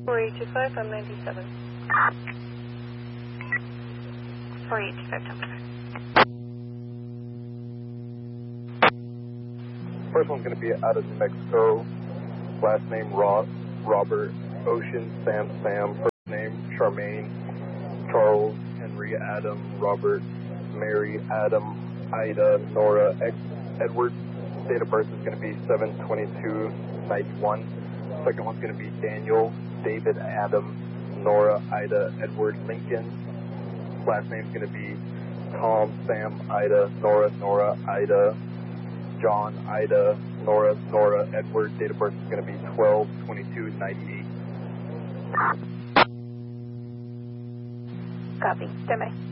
4825, I'm 97. 4825, Temple. First one's going to be out of New Mexico. Last name Ross, Robert, Ocean, Sam, first name Charmaine, Charles, Henry, Adam, Robert, Mary, Adam, Ida, Nora, Edward. Date of birth is going to be 7/22/91. Second one's going to be Daniel, David, Adam, Nora, Ida, Edward, Lincoln. Last name's going to be Tom, Sam, Ida, Nora, Ida, John, Ida, Nora, Edward. Date of birth is going to be 12/22/98. Copy. Stand by.